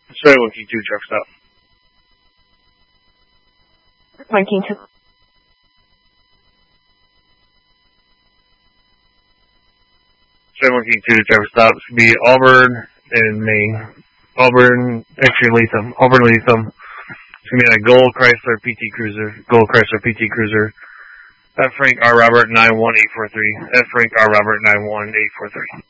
Starting with Q2 truck stop. Ranking to. Starting with Q2 truck stop should be Auburn and Maine. Auburn, actually Latham. Auburn Latham. It's going to be a Gold Chrysler PT Cruiser. Gold Chrysler PT Cruiser. F. Frank R. Robert 91843. F. Frank R. Robert 91843.